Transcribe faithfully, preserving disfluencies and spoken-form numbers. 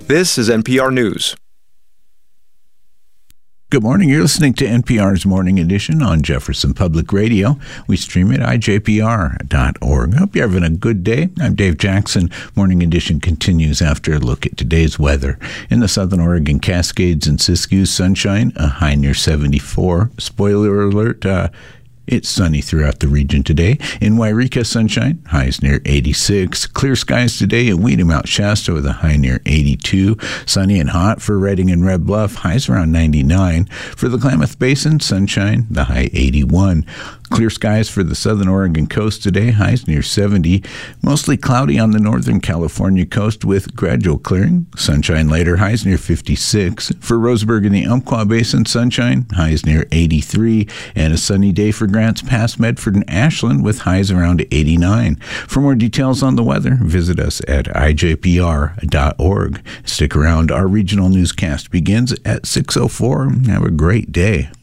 This is N P R News. Good morning. You're listening to N P R's Morning Edition on Jefferson Public Radio. We stream at I J P R dot org. Hope you're having a good day. I'm Dave Jackson. Morning Edition continues after a look at today's weather. In the Southern Oregon Cascades and Siskiyou, sunshine, a high near seventy-four. Spoiler alert, uh, it's sunny throughout the region today. In Wairika, sunshine, highs near eighty-six. Clear skies today in Weedy Mount Shasta with a high near eighty-two. Sunny and hot for Redding and Red Bluff, highs around ninety-nine. For the Klamath Basin, sunshine, the high eighty-one. Clear skies for the Southern Oregon coast today, highs near seventy. Mostly cloudy on the Northern California coast with gradual clearing. Sunshine later, highs near fifty-six. For Roseburg and the Umpqua Basin, sunshine, highs near eighty-three. And a sunny day for Grants Pass, Medford, and Ashland with highs around eighty-nine. For more details on the weather, visit us at I J P R dot org. Stick around. Our regional newscast begins at six oh four. Have a great day.